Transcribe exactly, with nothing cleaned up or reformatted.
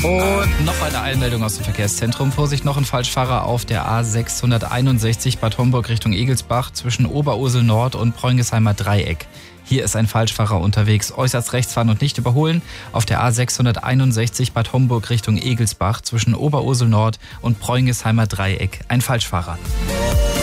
Und noch eine Einmeldung aus dem Verkehrszentrum. Vorsicht, noch ein Falschfahrer auf der A sechshunderteinundsechzig Bad Homburg Richtung Egelsbach zwischen Oberursel Nord und Preungesheimer Dreieck. Hier ist ein Falschfahrer unterwegs. Äußerst rechts fahren und nicht überholen. Auf der A sechshunderteinundsechzig Bad Homburg Richtung Egelsbach zwischen Oberursel Nord und Preungesheimer Dreieck. Ein Falschfahrer.